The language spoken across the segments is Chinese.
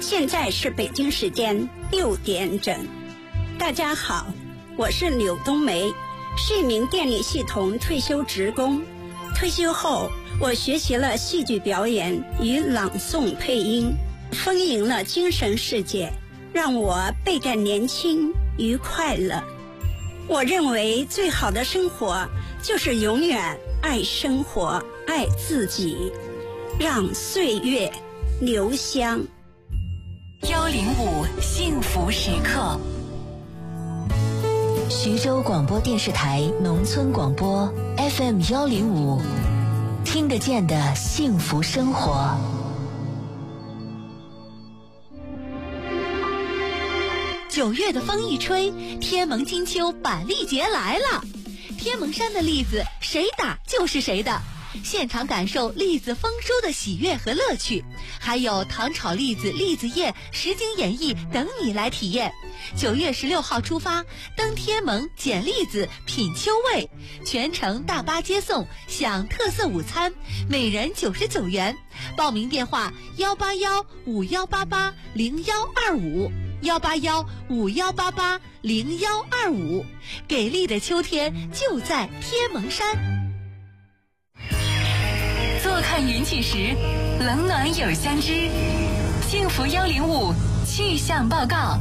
现在是北京时间6点整。大家好，我是柳冬梅，是一名电力系统退休职工。退休后，我学习了戏剧表演与朗诵配音，丰盈了精神世界，让我倍感年轻与快乐。我认为最好的生活就是永远爱生活，爱自己，让岁月留香。 105幸福时刻，徐州广播电视台农村广播 FM 105，听得见的幸福生活。 9月的风一吹，天蒙金秋板栗节来了。天蒙山的栗子谁打就是谁的，现场感受栗子丰收的喜悦和乐趣，还有糖炒栗子、栗子宴、实景演绎等你来体验。9月16号出发，登天蒙捡栗子品秋味，全程大巴接送，享特色午餐，每人99元。报名电话18151880125，18151880125。给力的秋天就在天蒙山。 坐看云起时，冷暖有相知。幸福105气象报告。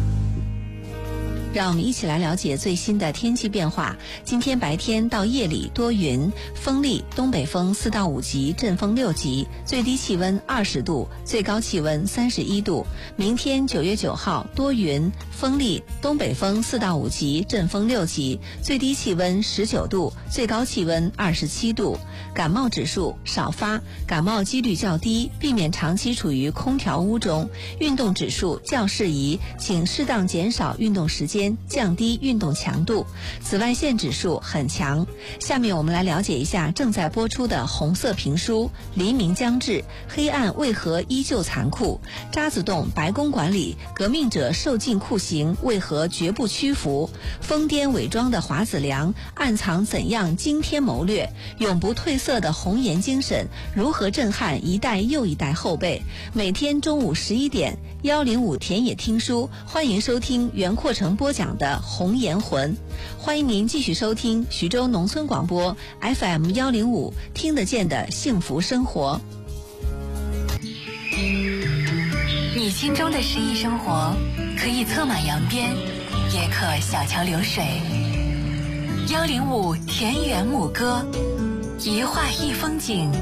让我们一起来了解最新的天气变化。今天白天到夜里多云，风力东北风4到5级，阵风6级，最低气温20度，最高气温31度。明天9月9号多云，风力东北风4到5级，阵风6级，最低气温19度，最高气温27度。感冒指数少发，感冒几率较低，避免长期处于空调屋中。运动指数较适宜，请适当减少运动时间，降低运动强度。紫外线指数很强。下面我们来了解一下正在播出的红色评书《黎明将至，黑暗为何依旧残酷》，渣滓洞白宫管理，革命者受尽酷刑，为何绝不屈服？疯癫伪装的华子良，暗藏怎样惊天谋略？永不褪色的红颜精神，如何震撼一代又一代后辈？每天中午11点，105田野听书，欢迎收听袁阔成播讲的红颜魂。欢迎您继续收听徐州农村广播 FM 105，听得见的幸福生活。 你心中的诗意生活，可以策马扬鞭，也可小桥流水。105田园牧歌，一画一风景。